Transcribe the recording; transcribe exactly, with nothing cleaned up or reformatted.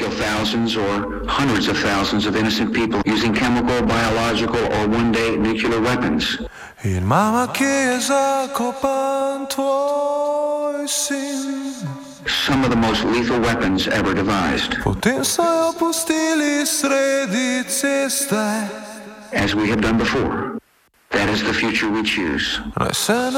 kill thousands or hundreds of thousands of innocent people using chemical, biological, or one day nuclear weapons. In mama, kje je zakopan tvoj sin? Some of the most lethal weapons ever devised. Potem so jo pustili sredi ceste. As we have done before. That is the future we choose.